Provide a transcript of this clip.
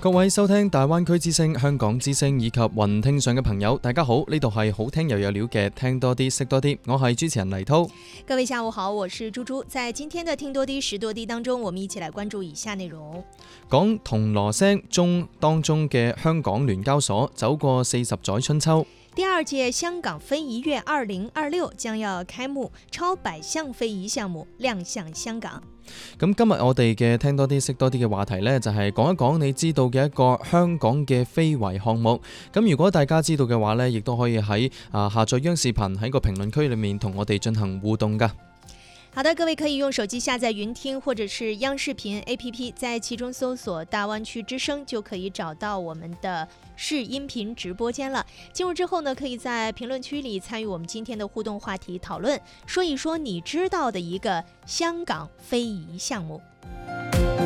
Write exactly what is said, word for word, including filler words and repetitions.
各位收聽大灣區之聲、香港之聲以及雲聽上嘅朋友，大家好，呢度係好聽又有料嘅聽多啲識多啲，我係主持人黎濤。 各位下午好，我是豬豬。在今天的聽多啲識多啲當中，我們一起來關注以下內容。 講銅鑼聲中當中嘅香港聯交所走過四十載春秋。 第二屆香港非遺月二零二六將要開幕，超百項非遺項目亮相香港。 咁今日我哋嘅聽多啲識多啲嘅話題呢，就係講一講你知道嘅一個香港嘅非遺項目。咁如果大家知道嘅話呢，亦都可以喺啊下載央視頻喺個評論區裏面同我哋進行互動噶。 好的，各位可以用手機下載雲聽或者是央視頻 A P P， 在其中搜索大灣區之聲，就可以找到我們的視音頻直播間了。進入之後呢，可以在評論區裏參與我們今天的互動話題討論，說一說你知道的一個香港非遺項目。